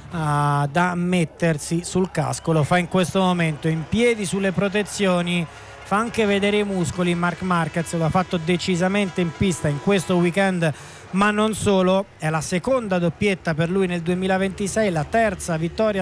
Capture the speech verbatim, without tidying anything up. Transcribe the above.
uh, da mettersi sul casco. Lo fa in questo momento, in piedi sulle protezioni, fa anche vedere i muscoli. Marc Marquez lo ha fatto decisamente in pista in questo weekend, ma non solo. È la seconda doppietta per lui nel duemilaventisei, la terza vittoria